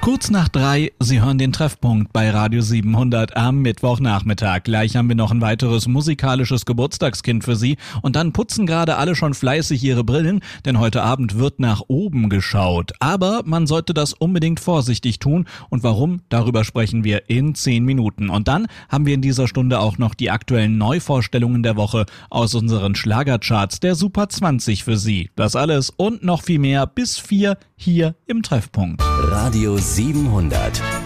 Kurz nach 3, Sie hören den Treffpunkt bei Radio 700 am Mittwochnachmittag. Gleich haben wir noch ein weiteres musikalisches Geburtstagskind für Sie und dann putzen gerade alle schon fleißig ihre Brillen, denn heute Abend wird nach oben geschaut. Aber man sollte das unbedingt vorsichtig tun und warum, darüber sprechen wir in 10 Minuten. Und dann haben wir in dieser Stunde auch noch die aktuellen Neuvorstellungen der Woche aus unseren Schlagercharts der Super 20 für Sie. Das alles und noch viel mehr bis 4 hier im Treffpunkt. Radio 700.